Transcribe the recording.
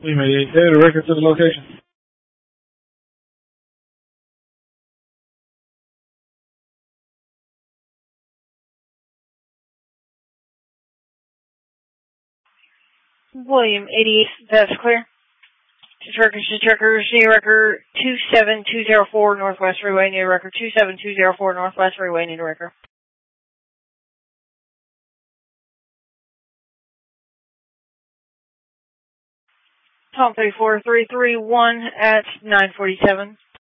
We made it. Data record to the location. William 88, that's clear. Checkers, New Record 27204 Northwest Freeway, New Record 27204 Northwest Freeway, New Record. Tom 34331 at 947.